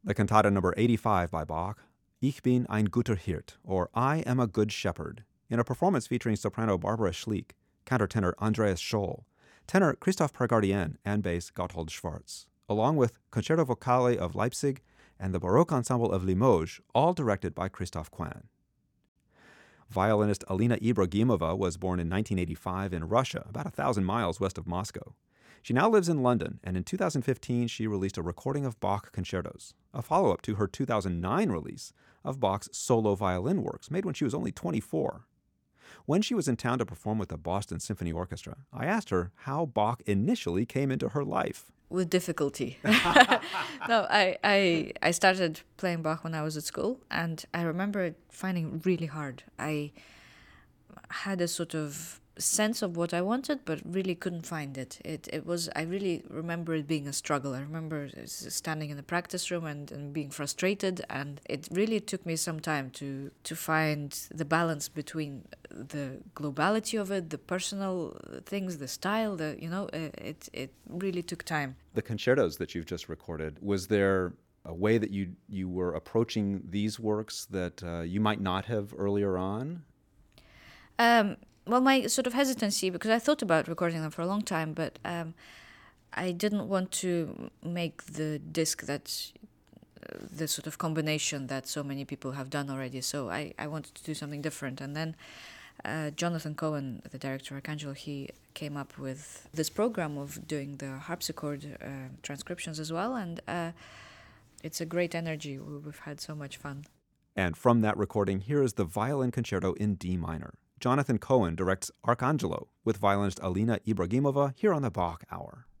The cantata number 85 by Bach, Ich bin ein guter Hirt, or I am a good shepherd, in a performance featuring soprano Barbara Schlick, countertenor Andreas Scholl, tenor Christoph Pergardien, and bass Gotthold Schwarz, along with Concerto Vocale of Leipzig and the Baroque Ensemble of Limoges, all directed by Christoph Kwan. Violinist Alina Ibragimova was born in 1985 in Russia, about 1,000 miles west of Moscow. She now lives in London, and in 2015 she released a recording of Bach concertos, a follow-up to her 2009 release of Bach's solo violin works, made when she was only 24. When she was in town to perform with the Boston Symphony Orchestra, I asked her how Bach initially came into her life. With difficulty. No, I started playing Bach when I was at school, and I remember it finding it really hard. I had a sort of sense of what I wanted, but really couldn't find it. I really remember it being a struggle. I remember standing in the practice room and being frustrated, and it really took me some time to find the balance between the globality of it, the personal things, the style, it really took time. The concertos that you've just recorded, was there a way that you were approaching these works that you might not have earlier on? Well, my sort of hesitancy, because I thought about recording them for a long time, but I didn't want to make the disc that's the sort of combination that so many people have done already. So I wanted to do something different. And then Jonathan Cohen, the director of Arcangelo, he came up with this program of doing the harpsichord transcriptions as well. And it's a great energy. We've had so much fun. And from that recording, here is the Violin Concerto in D minor. Jonathan Cohen directs Arcangelo with violinist Alina Ibragimova here on the Bach Hour.